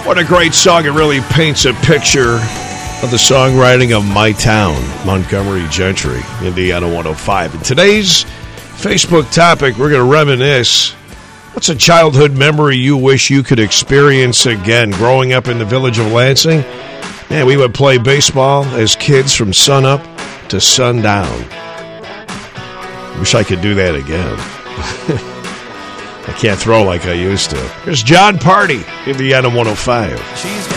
What a great song. It really paints a picture of the songwriting of my town, Montgomery Gentry, Indiana 105. In today's Facebook topic, we're going to reminisce. What's a childhood memory you wish you could experience again? Growing up in the village of Lansing, man, we would play baseball as kids from sunup to sundown. Wish I could do that again. I can't throw like I used to. Here's John Party, Indiana 105.